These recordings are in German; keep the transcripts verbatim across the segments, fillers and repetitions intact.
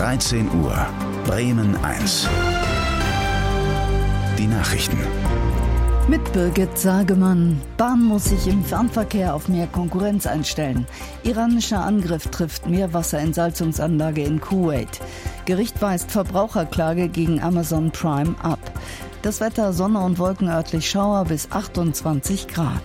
dreizehn Uhr, Bremen eins. Die Nachrichten. Mit Birgit Sagemann. Bahn muss sich im Fernverkehr auf mehr Konkurrenz einstellen. Iranischer Angriff trifft Meerwasserentsalzungsanlage in Kuwait. Gericht weist Verbraucherklage gegen Amazon Prime ab. Das Wetter: Sonne und Wolken, örtlich Schauer bis achtundzwanzig Grad.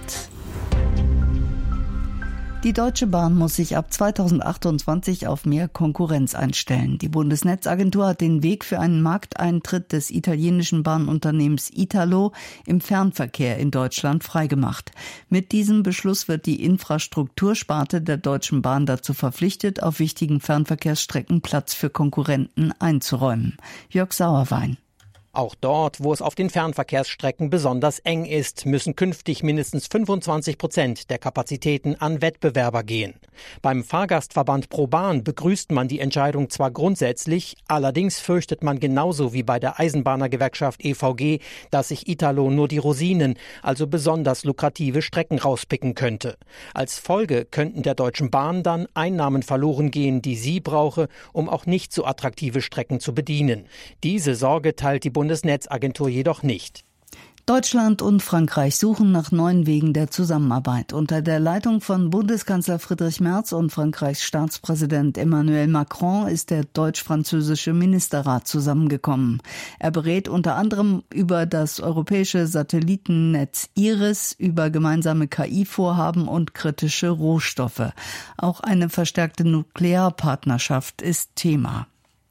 Die Deutsche Bahn muss sich ab zweitausendachtundzwanzig auf mehr Konkurrenz einstellen. Die Bundesnetzagentur hat den Weg für einen Markteintritt des italienischen Bahnunternehmens Italo im Fernverkehr in Deutschland freigemacht. Mit diesem Beschluss wird die Infrastruktursparte der Deutschen Bahn dazu verpflichtet, auf wichtigen Fernverkehrsstrecken Platz für Konkurrenten einzuräumen. Jörg Sauerwein. Auch dort, wo es auf den Fernverkehrsstrecken besonders eng ist, müssen künftig mindestens fünfundzwanzig Prozent der Kapazitäten an Wettbewerber gehen. Beim Fahrgastverband ProBahn begrüßt man die Entscheidung zwar grundsätzlich, allerdings fürchtet man genauso wie bei der Eisenbahnergewerkschaft E V G, dass sich Italo nur die Rosinen, also besonders lukrative Strecken rauspicken könnte. Als Folge könnten der Deutschen Bahn dann Einnahmen verloren gehen, die sie brauche, um auch nicht so attraktive Strecken zu bedienen. Diese Sorge teilt die Bundesnetzagentur jedoch nicht. Deutschland und Frankreich suchen nach neuen Wegen der Zusammenarbeit. Unter der Leitung von Bundeskanzler Friedrich Merz und Frankreichs Staatspräsident Emmanuel Macron ist der deutsch-französische Ministerrat zusammengekommen. Er berät unter anderem über das europäische Satellitennetz IRIS, über gemeinsame K I-Vorhaben und kritische Rohstoffe. Auch eine verstärkte Nuklearpartnerschaft ist Thema.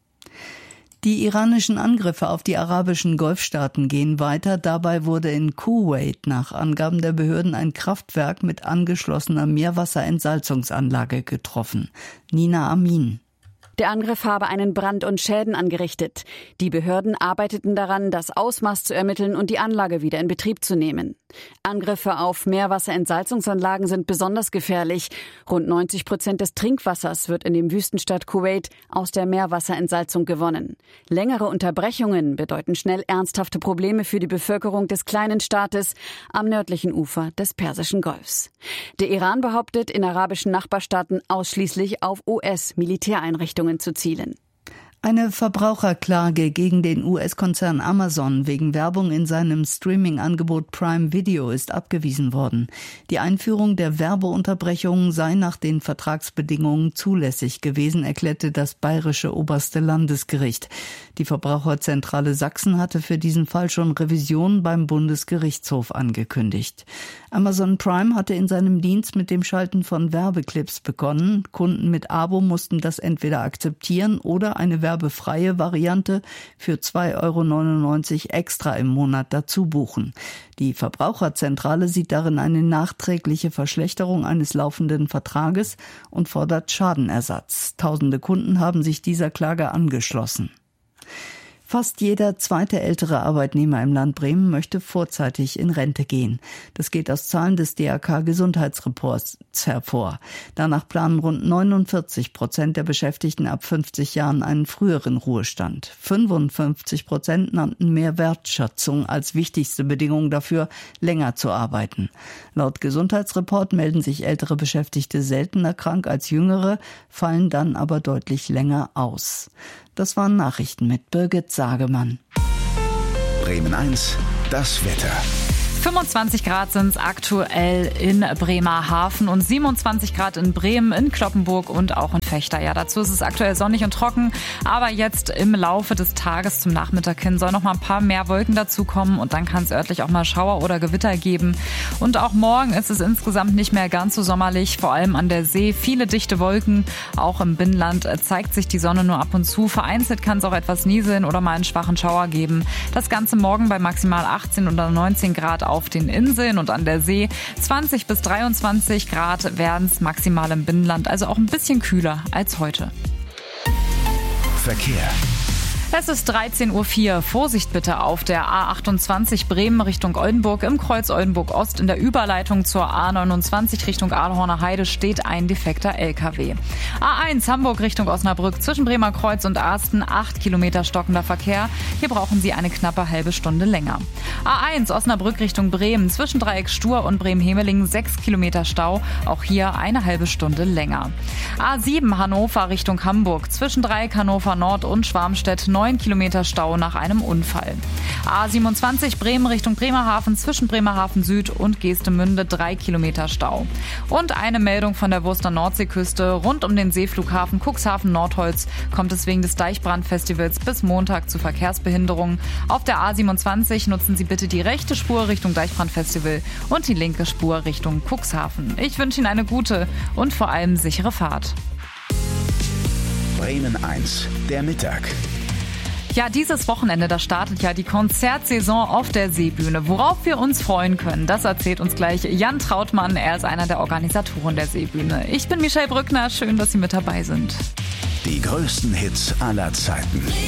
Die iranischen Angriffe auf die arabischen Golfstaaten gehen weiter. Dabei wurde in Kuwait nach Angaben der Behörden ein Kraftwerk mit angeschlossener Meerwasserentsalzungsanlage getroffen. Nina Amin. Der Angriff habe einen Brand und Schäden angerichtet. Die Behörden arbeiteten daran, das Ausmaß zu ermitteln und die Anlage wieder in Betrieb zu nehmen. Angriffe auf Meerwasserentsalzungsanlagen sind besonders gefährlich. Rund neunzig Prozent des Trinkwassers wird in dem Wüstenstaat Kuwait aus der Meerwasserentsalzung gewonnen. Längere Unterbrechungen bedeuten schnell ernsthafte Probleme für die Bevölkerung des kleinen Staates am nördlichen Ufer des Persischen Golfs. Der Iran behauptet, in arabischen Nachbarstaaten ausschließlich auf U S-Militäreinrichtungen zu zielen. Eine Verbraucherklage gegen den U S-Konzern Amazon wegen Werbung in seinem Streaming-Angebot Prime Video ist abgewiesen worden. Die Einführung der Werbeunterbrechungen sei nach den Vertragsbedingungen zulässig gewesen, erklärte das bayerische oberste Landesgericht. Die Verbraucherzentrale Sachsen hatte für diesen Fall schon Revision beim Bundesgerichtshof angekündigt. Amazon Prime hatte in seinem Dienst mit dem Schalten von Werbeclips begonnen. Kunden mit Abo mussten das entweder akzeptieren oder eine werbefreie Variante für zwei Euro neunundneunzig extra im Monat dazu buchen. Die Verbraucherzentrale sieht darin eine nachträgliche Verschlechterung eines laufenden Vertrages und fordert Schadenersatz. Tausende Kunden haben sich dieser Klage angeschlossen. Fast jeder zweite ältere Arbeitnehmer im Land Bremen möchte vorzeitig in Rente gehen. Das geht aus Zahlen des D A K-Gesundheitsreports hervor. Danach planen rund neunundvierzig Prozent der Beschäftigten ab fünfzig Jahren einen früheren Ruhestand. fünfundfünfzig Prozent nannten mehr Wertschätzung als wichtigste Bedingung dafür, länger zu arbeiten. Laut Gesundheitsreport melden sich ältere Beschäftigte seltener krank als jüngere, fallen dann aber deutlich länger aus. Das waren Nachrichten mit Birgit Sagemann. Bremen eins, das Wetter. fünfundzwanzig Grad sind es aktuell in Bremerhaven und siebenundzwanzig Grad in Bremen, in Cloppenburg und auch in Vechta. Ja, dazu ist es aktuell sonnig und trocken, aber jetzt im Laufe des Tages zum Nachmittag hin soll noch mal ein paar mehr Wolken dazukommen und dann kann es örtlich auch mal Schauer oder Gewitter geben. Und auch morgen ist es insgesamt nicht mehr ganz so sommerlich, vor allem an der See. Viele dichte Wolken, auch im Binnenland zeigt sich die Sonne nur ab und zu. Vereinzelt kann es auch etwas nieseln oder mal einen schwachen Schauer geben. Das Ganze morgen bei maximal achtzehn oder neunzehn Grad auf den Inseln und an der See. zwanzig bis dreiundzwanzig Grad werden es maximal im Binnenland, also auch ein bisschen kühler als heute. Verkehr. Es ist dreizehn Uhr vier. Vorsicht bitte auf der A achtundzwanzig Bremen Richtung Oldenburg. Im Kreuz Oldenburg Ost in der Überleitung zur A neunundzwanzig Richtung Ahlhorner Heide steht ein defekter L K W. A eins Hamburg Richtung Osnabrück zwischen Bremer Kreuz und Asten acht Kilometer stockender Verkehr. Hier brauchen Sie eine knappe halbe Stunde länger. A eins Osnabrück Richtung Bremen zwischen Dreieck Stur und Bremen-Hemeling sechs Kilometer Stau. Auch hier eine halbe Stunde länger. A sieben Hannover Richtung Hamburg zwischen Dreieck Hannover Nord und Schwarmstedt neun Kilometer Stau nach einem Unfall. A siebenundzwanzig Bremen Richtung Bremerhaven zwischen Bremerhaven Süd und Geestemünde drei Kilometer Stau. Und eine Meldung von der Wurster Nordseeküste. Rund um den Seeflughafen Cuxhaven-Nordholz kommt es wegen des Deichbrandfestivals bis Montag zu Verkehrsbehinderungen. Auf der A siebenundzwanzig nutzen Sie bitte die rechte Spur Richtung Deichbrandfestival und die linke Spur Richtung Cuxhaven. Ich wünsche Ihnen eine gute und vor allem sichere Fahrt. Bremen eins, der Mittag. Ja, dieses Wochenende, da startet ja die Konzertsaison auf der Seebühne. Worauf wir uns freuen können, das erzählt uns gleich Jan Trautmann. Er ist einer der Organisatoren der Seebühne. Ich bin Michelle Brückner, schön, dass Sie mit dabei sind. Die größten Hits aller Zeiten.